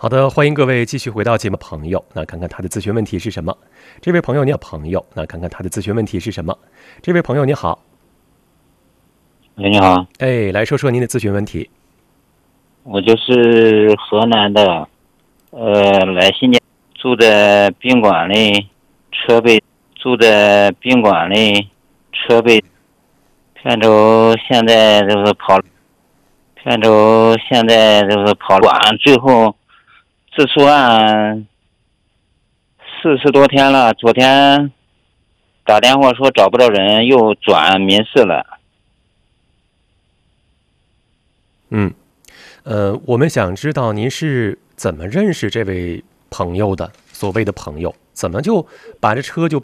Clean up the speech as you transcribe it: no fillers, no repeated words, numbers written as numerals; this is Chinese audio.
好的，欢迎各位继续回到节目，朋友，那看看他的咨询问题是什么？这位朋友你好，朋友，那看看他的咨询问题是什么？这位朋友你好， 喂，你好， 哎，来说说您的咨询问题。 我就是河南的，来新疆住在宾馆里，车被住在宾馆里，车被骗走，现在就是跑，骗走，现在就是跑完，最后自诉案40多天了，昨天打电话说找不到人，又转民事了。 我们想知道您是怎么认识这位朋友的？所谓的朋友，怎么就把这车就被